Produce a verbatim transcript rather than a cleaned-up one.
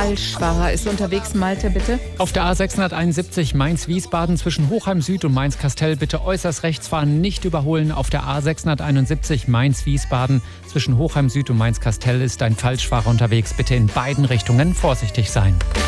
Falschfahrer ist unterwegs. Malte, bitte. Auf der A sechshunderteinundsiebzig Mainz-Wiesbaden zwischen Hochheim Süd und Mainz-Kastel bitte äußerst rechts fahren, nicht überholen. Auf der A sechshunderteinundsiebzig Mainz-Wiesbaden zwischen Hochheim Süd und Mainz-Kastel ist ein Falschfahrer unterwegs. Bitte in beiden Richtungen vorsichtig sein.